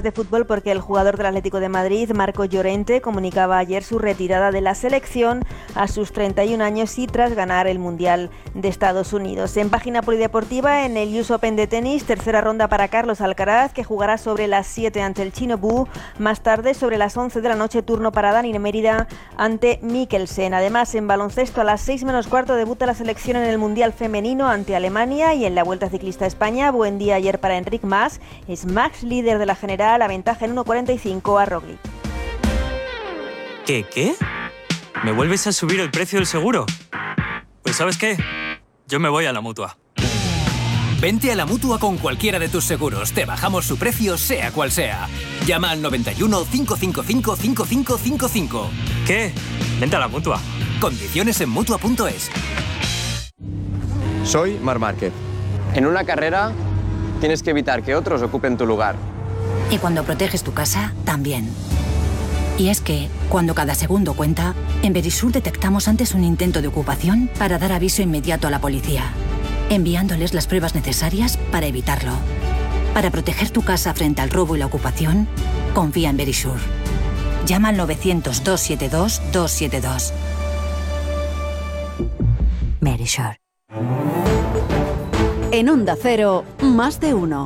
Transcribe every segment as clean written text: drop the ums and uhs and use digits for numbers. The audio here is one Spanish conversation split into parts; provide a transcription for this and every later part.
más de fútbol porque el jugador del Atlético de Madrid, Marco Llorente, comunicaba ayer su retirada de la selección a sus 31 años y tras ganar el Mundial de Estados Unidos. En página polideportiva, en el US Open de tenis, tercera ronda para Carlos Alcaraz, que jugará sobre las 7 ante el chino Bu. Más tarde, sobre las 11 de la noche, turno para Dani Mérida ante Mikkelsen. Además, en baloncesto, a las 6 menos cuarto, debuta la selección en el Mundial Femenino ante Alemania. Y en la Vuelta Ciclista a España, buen día ayer para Enric Mas. Es Max líder de la general, a ventaja en 1.45 a Roglic. ¿Qué? ¿Me vuelves a subir el precio del seguro? Pues ¿sabes qué? Yo me voy a la Mutua. Vente a la Mutua con cualquiera de tus seguros. Te bajamos su precio, sea cual sea. Llama al 91 555 5555. ¿Qué? Vente a la Mutua. Condiciones en Mutua.es. Soy Marc Márquez. En una carrera tienes que evitar que otros ocupen tu lugar. Y cuando proteges tu casa, también. Y es que, cuando cada segundo cuenta, en Verisur detectamos antes un intento de ocupación para dar aviso inmediato a la policía, enviándoles las pruebas necesarias para evitarlo. Para proteger tu casa frente al robo y la ocupación, confía en Verisur. Llama al 900-272-272. Verisur. En Onda Cero, más de uno.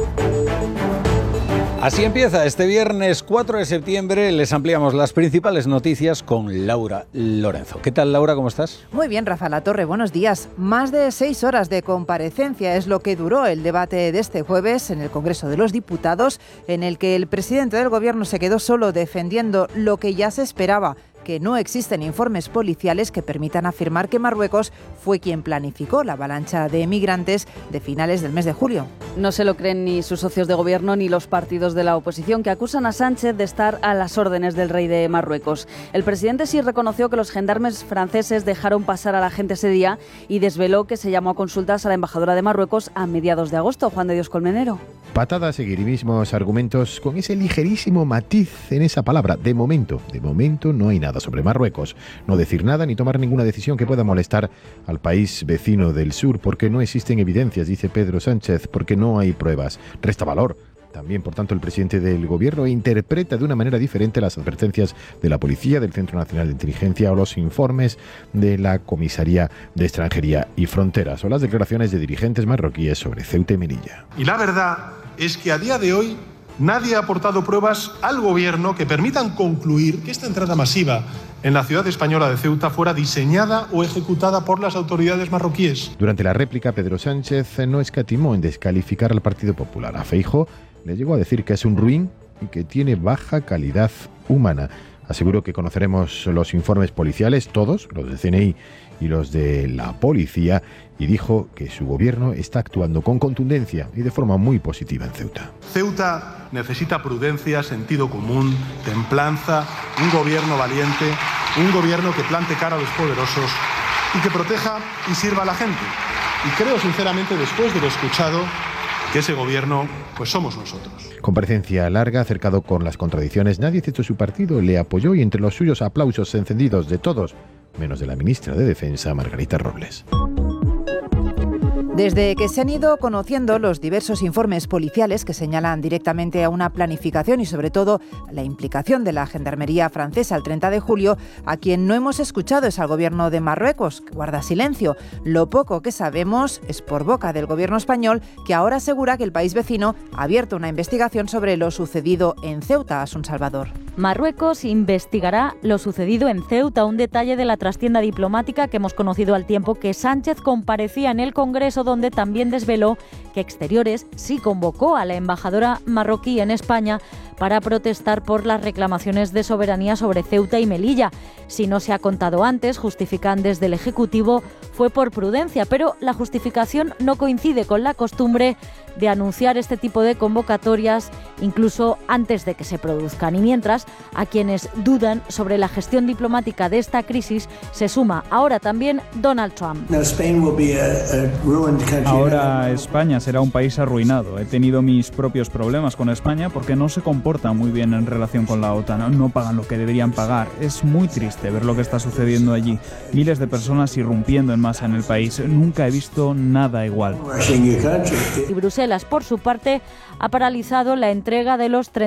Así empieza este viernes 4 de septiembre. Les ampliamos las principales noticias con Laura Lorenzo. ¿Qué tal, Laura? ¿Cómo estás? Muy bien, Rafa Latorre. Buenos días. Más de 6 horas de comparecencia es lo que duró el debate de este jueves en el Congreso de los Diputados, en el que el presidente del Gobierno se quedó solo defendiendo lo que ya se esperaba, que no existen informes policiales que permitan afirmar que Marruecos fue quien planificó la avalancha de migrantes de finales del mes de julio. No se lo creen ni sus socios de gobierno ni los partidos de la oposición, que acusan a Sánchez de estar a las órdenes del rey de Marruecos. El presidente sí reconoció que los gendarmes franceses dejaron pasar a la gente ese día y desveló que se llamó a consultas a la embajadora de Marruecos a mediados de agosto. Juan de Dios Colmenero. Patadas, seguidismos, argumentos con ese ligerísimo matiz en esa palabra. De momento no hay nada sobre Marruecos. No decir nada ni tomar ninguna decisión que pueda molestar al país vecino del sur, porque no existen evidencias, dice Pedro Sánchez, porque no hay pruebas. Resta valor. También, por tanto, el presidente del Gobierno interpreta de una manera diferente las advertencias de la Policía, del Centro Nacional de Inteligencia o los informes de la Comisaría de Extranjería y Fronteras o las declaraciones de dirigentes marroquíes sobre Ceuta y Melilla. Y la verdad es que a día de hoy nadie ha aportado pruebas al Gobierno que permitan concluir que esta entrada masiva en la ciudad española de Ceuta fuera diseñada o ejecutada por las autoridades marroquíes. Durante la réplica, Pedro Sánchez no escatimó en descalificar al Partido Popular. A Feijóo le llegó a decir que es un ruin y que tiene baja calidad humana. Aseguró que conoceremos los informes policiales, todos, los de CNI y los de la policía, y dijo que su gobierno está actuando con contundencia y de forma muy positiva en Ceuta. Ceuta necesita prudencia, sentido común, templanza, un gobierno valiente, un gobierno que plante cara a los poderosos y que proteja y sirva a la gente. Y creo sinceramente, después de lo escuchado, que ese gobierno, pues somos nosotros. Comparecencia larga, acercado con las contradicciones. Nadie excepto su partido le apoyó y entre los suyos aplausos encendidos de todos, menos de la ministra de Defensa, Margarita Robles. Desde que se han ido conociendo los diversos informes policiales que señalan directamente a una planificación y sobre todo la implicación de la Gendarmería francesa el 30 de julio, a quien no hemos escuchado es al gobierno de Marruecos, que guarda silencio. Lo poco que sabemos es por boca del gobierno español, que ahora asegura que el país vecino ha abierto una investigación sobre lo sucedido en Ceuta, Asun Salvador. Marruecos investigará lo sucedido en Ceuta, un detalle de la trastienda diplomática que hemos conocido al tiempo que Sánchez comparecía en el Congreso, donde también desveló que Exteriores sí convocó a la embajadora marroquí en España para protestar por las reclamaciones de soberanía sobre Ceuta y Melilla. Si no se ha contado antes, justifican desde el Ejecutivo, fue por prudencia, pero la justificación no coincide con la costumbre de anunciar este tipo de convocatorias incluso antes de que se produzcan. Y mientras, a quienes dudan sobre la gestión diplomática de esta crisis se suma ahora también Donald Trump. Ahora España será un país arruinado. He tenido mis propios problemas con España porque no se comportan muy bien en relación con la OTAN. No pagan lo que deberían pagar. Es muy triste ver lo que está sucediendo allí. Miles de personas irrumpiendo en masa en el país. Nunca he visto nada igual. Y Bruselas, por su parte, ha paralizado la entrega de los